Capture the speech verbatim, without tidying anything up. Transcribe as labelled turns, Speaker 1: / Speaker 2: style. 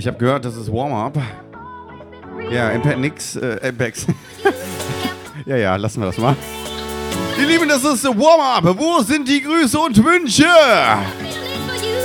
Speaker 1: Ich habe gehört, das ist Warm-Up. Ja, Impact nix, äh, Impacts. ja, ja, lassen wir das mal. Ihr Lieben, das ist Warm-Up. Wo sind die Grüße und Wünsche?